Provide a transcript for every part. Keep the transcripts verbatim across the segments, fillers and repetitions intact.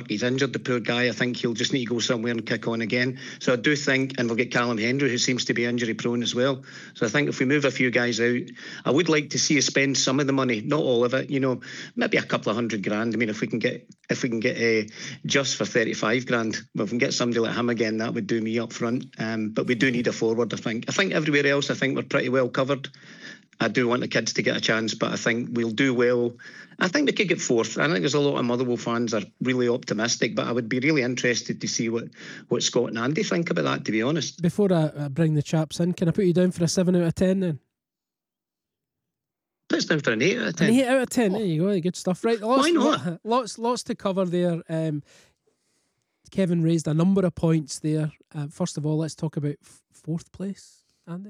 He's injured, the poor guy. I think he'll just need to go somewhere and kick on again. So I do think, and we'll get Callum Hendry, who seems to be injury prone as well. So I think if we move a few guys out, I would like to see us spend some of the money, not all of it. You know, maybe a couple of hundred grand. I mean, if we can get if we can get uh, just for thirty-five grand, well, if we can get somebody like him again, that would do me up front. Um, but we do need a forward. I think. I think everywhere else, I think we're pretty well covered. I do want the kids to get a chance, but I think we'll do well. I think they could get fourth. I think there's a lot of Motherwell fans are really optimistic, but I would be really interested to see what, what Scott and Andy think about that, to be honest. Before I, I bring the chaps in, can I put you down for a seven out of ten then? Put us down for an eight out of ten. An eight out of ten, there you go, good stuff. Right, lots, Why not? Lots, lots to cover there. Um, Kevin raised a number of points there. Uh, first of all, let's talk about f- fourth place, Andy.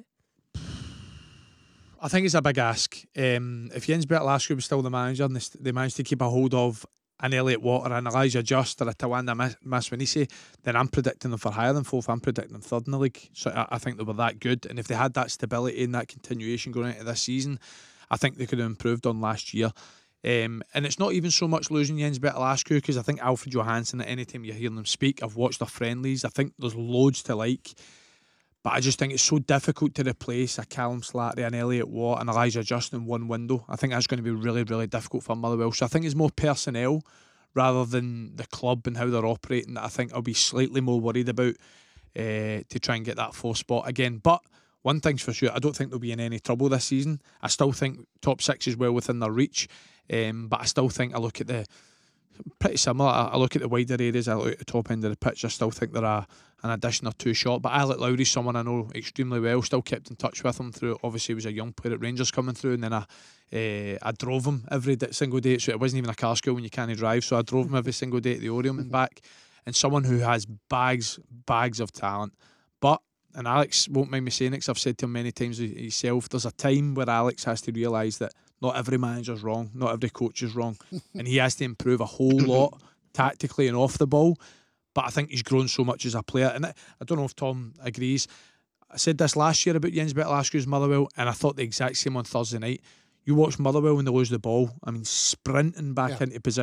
I think it's a big ask. Um, if Jens Bertlascu was still the manager and they, they managed to keep a hold of an Elliot Watt or an Elijah Just or a Tawanda Maswanisi, then I'm predicting them for higher than fourth. I'm predicting them third in the league. So I, I think they were that good. And if they had that stability and that continuation going into this season, I think they could have improved on last year. Um, and it's not even so much losing Jens Bertlascu, because I think Alfred Johansson, at any time you hear them speak, I've watched their friendlies, I think there's loads to like. But I just think it's so difficult to replace a Callum Slattery, an Elliot Watt, and Elijah Just in one window. I think that's going to be really, really difficult for Motherwell. So I think it's more personnel rather than the club and how they're operating that I think I'll be slightly more worried about uh, to try and get that fourth spot again. But one thing's for sure, I don't think they'll be in any trouble this season. I still think top six is well within their reach. Um, but I still think I look at the pretty similar. I, I look at the wider areas, I look at the top end of the pitch. I still think they're a, an addition or two short. But Alec Lowry's someone I know extremely well. Still kept in touch with him through. Obviously, he was a young player at Rangers coming through, and then I uh, I drove him every day, single day. So it wasn't even a car school when you can't drive. So I drove him every single day to the Orium and back. And someone who has bags, bags of talent. But, and Alex won't mind me saying it, 'cause I've said to him many times himself, there's a time where Alex has to realise that not every manager's wrong, not every coach is wrong, and he has to improve a whole lot tactically and off the ball. But I think he's grown so much as a player, and I don't know if Tom agrees. I said this last year about Jens Bertlascu's Motherwell, and I thought the exact same on Thursday night. You watch Motherwell when they lose the ball, I mean, sprinting back yeah. into position.